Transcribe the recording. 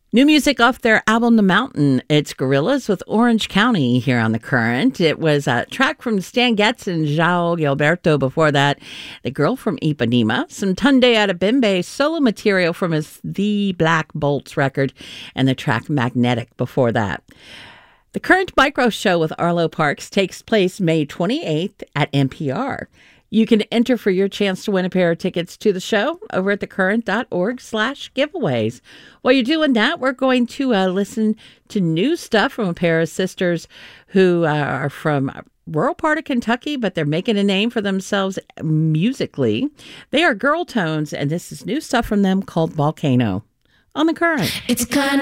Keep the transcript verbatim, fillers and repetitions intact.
New music off their album, The Mountain. It's Gorillaz with Orange County here on The Current. It was a track from Stan Getz and João Gilberto before that. The Girl from Ipanema. Some Tunde Adebimbe solo material from his The Black Bolts record. And the track Magnetic before that. The Current Micro Show with Arlo Parks takes place May twenty-eighth at N P R. You can enter for your chance to win a pair of tickets to the show over at thecurrent.org slash giveaways. While you're doing that, we're going to uh, listen to new stuff from a pair of sisters who uh, are from a rural part of Kentucky, but they're making a name for themselves musically. They are Girl Tones, and this is new stuff from them called Volcano on The Current. It's kind